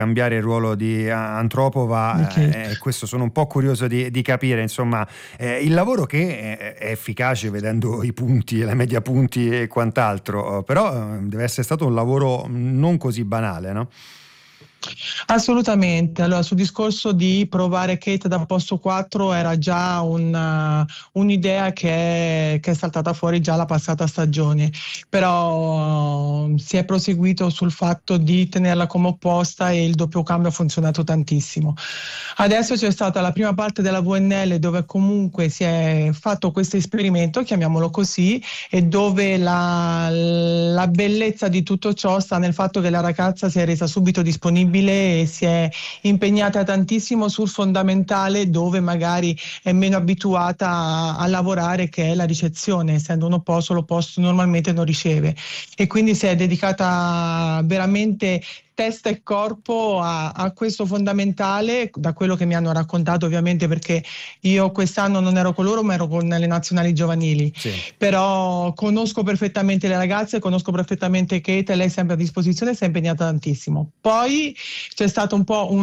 cambiare il ruolo di Antropova, Ok. questo sono un po' curioso di capire, insomma, il lavoro che è efficace vedendo i punti, la media punti e quant'altro, però deve essere stato un lavoro non così banale, no? Assolutamente. Allora, sul discorso di provare Kate da posto 4 era già un'idea che è saltata fuori già la passata stagione, però si è proseguito sul fatto di tenerla come opposta e il doppio cambio ha funzionato tantissimo. Adesso c'è stata la prima parte della VNL dove comunque si è fatto questo esperimento, chiamiamolo così, e dove la bellezza di tutto ciò sta nel fatto che la ragazza si è resa subito disponibile e si è impegnata tantissimo sul fondamentale dove magari è meno abituata a lavorare, che è la ricezione. Essendo un opposto, l'opposto normalmente non riceve, e quindi si è dedicata veramente testa e corpo a questo fondamentale, da quello che mi hanno raccontato, ovviamente, perché io quest'anno non ero con loro ma ero con le nazionali giovanili, Sì. però conosco perfettamente le ragazze, conosco perfettamente Kate, e lei è sempre a disposizione, si è impegnata tantissimo. Poi c'è stato un po'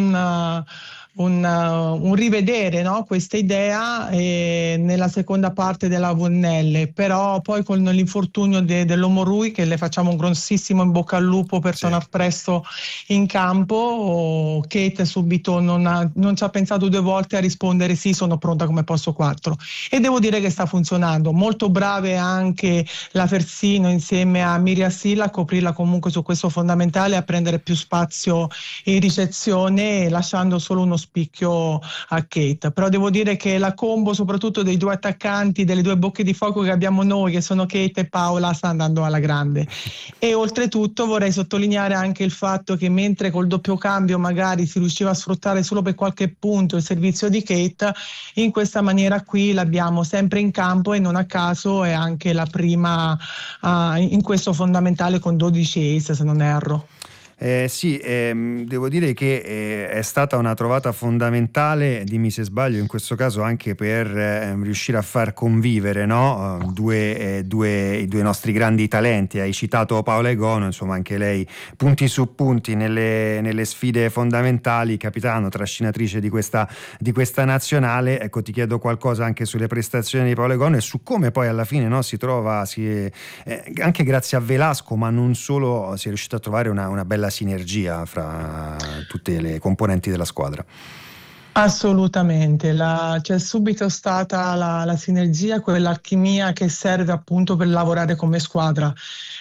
un rivedere, no, questa idea nella seconda parte della VNL, però poi con l'infortunio dell'Omo Rui, che le facciamo un grossissimo in bocca al lupo per Sì. tornare presto in campo, Kate subito non ci ha pensato due volte a rispondere sì, sono pronta come posto 4, e devo dire che sta funzionando. Molto brave anche la Fersino insieme a Miria Silla a coprirla comunque su questo fondamentale, a prendere più spazio in ricezione, lasciando solo uno spicchio a Kate. Però devo dire che la combo soprattutto dei due attaccanti, delle due bocche di fuoco che abbiamo noi, che sono Kate e Paola, sta andando alla grande. E oltretutto vorrei sottolineare anche il fatto che mentre col doppio cambio magari si riusciva a sfruttare solo per qualche punto il servizio di Kate, in questa maniera qui l'abbiamo sempre in campo, e non a caso è anche la prima in questo fondamentale con 12 ace, se non erro. Sì, devo dire che è stata una trovata fondamentale, dimmi se sbaglio, in questo caso anche per riuscire a far convivere, no? I due nostri grandi talenti. Hai citato Paola Egono, insomma anche lei punti su punti nelle sfide fondamentali, capitano, trascinatrice di questa nazionale. Ecco, ti chiedo qualcosa anche sulle prestazioni di Paola Egono e su come poi alla fine, no, si trova, anche grazie a Velasco, ma non solo, si è riuscito a trovare una bella sinergia fra tutte le componenti della squadra. Assolutamente, c'è subito stata la sinergia, quell'alchimia che serve appunto per lavorare come squadra.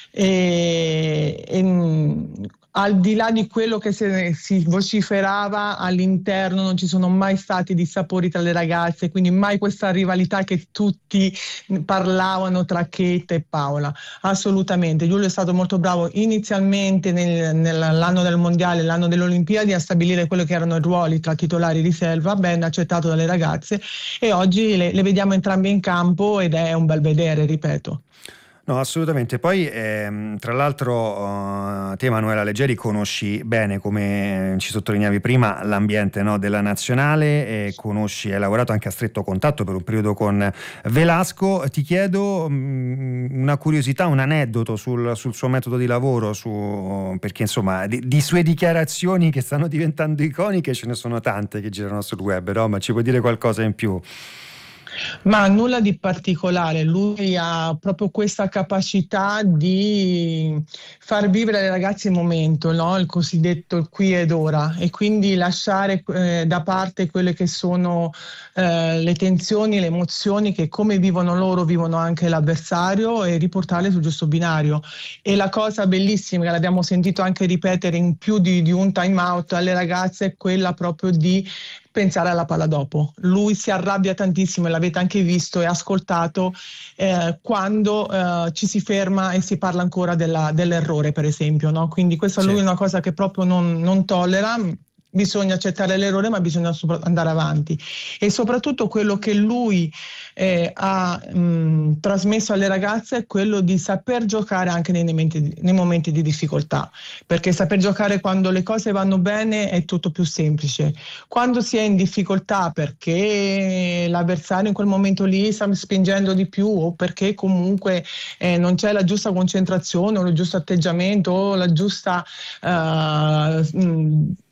Al di là di quello che si vociferava all'interno, non ci sono mai stati dissapori tra le ragazze, quindi mai questa rivalità che tutti parlavano tra Kate e Paola. Assolutamente, Giulio è stato molto bravo inizialmente nell'anno del mondiale, l'anno delle Olimpiadi, a stabilire quelli che erano i ruoli tra titolari e riserva, ben accettato dalle ragazze, e oggi le vediamo entrambe in campo ed è un bel vedere, ripeto. No, assolutamente. Poi, tra l'altro, te Manuela Leggeri conosci bene, come ci sottolineavi prima, l'ambiente, no, della nazionale, e hai lavorato anche a stretto contatto per un periodo con Velasco. Ti chiedo una curiosità, un aneddoto sul suo metodo di lavoro, perché insomma di sue dichiarazioni che stanno diventando iconiche ce ne sono tante che girano sul web, no? Ma ci puoi dire qualcosa in più? Ma nulla di particolare, lui ha proprio questa capacità di far vivere alle ragazze il momento, no? Il cosiddetto il qui ed ora, e quindi lasciare da parte quelle che sono le tensioni, le emozioni che come vivono loro vivono anche l'avversario, e riportarle sul giusto binario. E la cosa bellissima che l'abbiamo sentito anche ripetere in più di un time out alle ragazze è quella proprio di pensare alla palla dopo. Lui si arrabbia tantissimo, e l'avete anche visto e ascoltato, quando ci si ferma e si parla ancora dell'errore, per esempio, no? Quindi questa Sì. lui è una cosa che proprio non tollera. Bisogna accettare l'errore, ma bisogna andare avanti. E soprattutto quello che lui ha trasmesso alle ragazze è quello di saper giocare anche nei momenti di difficoltà, perché saper giocare quando le cose vanno bene è tutto più semplice. Quando si è in difficoltà perché l'avversario in quel momento lì sta spingendo di più, o perché comunque non c'è la giusta concentrazione o il giusto atteggiamento o la giusta